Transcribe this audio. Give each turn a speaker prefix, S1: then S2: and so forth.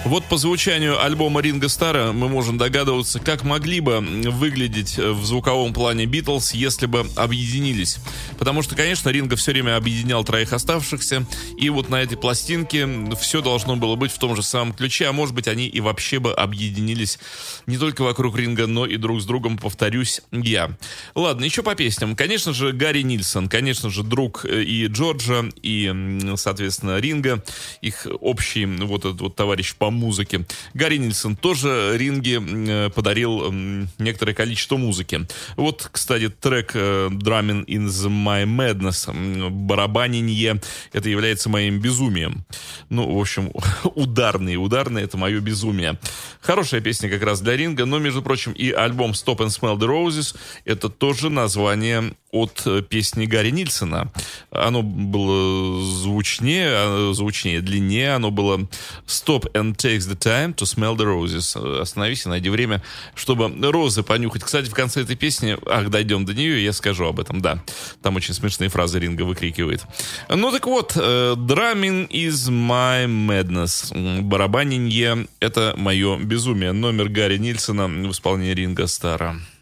S1: Вот по звучанию альбома Ринго Старра мы можем догадываться, как могли бы выглядеть в звуковом плане Битлз, если бы объединились. Потому что, конечно, Ринго все время объединял троих оставшихся, и вот на этой пластинке все должно было быть в том же самом ключе, а может быть, они и вообще бы объединились не только вокруг Ринго, но и друг с другом, повторюсь я. Ладно, еще по песням. Конечно же, Гарри Нильсон, конечно же, друг и Джорджа, и, соответственно, Ринго, их общий вот этот вот товарищ по музыке. Гарри Нильсон тоже Ринге подарил некоторое количество музыки. Вот, кстати, трек «Drumming in my Madness», барабаненье, это является моим безумием. Ну, в общем, ударные, это мое безумие. Хорошая песня как раз для Ринго, но, между прочим, и альбом «Stop and Smell the Roses» это тоже название от песни Гарри Нильсона. Оно было звучнее, длиннее. Оно было «Stop and takes the time to smell the roses». Остановись и найди время, чтобы розы понюхать. Кстати, в конце этой песни, дойдем до нее, я скажу об этом, да. Там очень смешные фразы Ринго выкрикивает. Ну так вот, «Drumming is my madness». Барабаненье — это мое безумие. Номер Гарри Нильсона в исполнении Ринго Старра.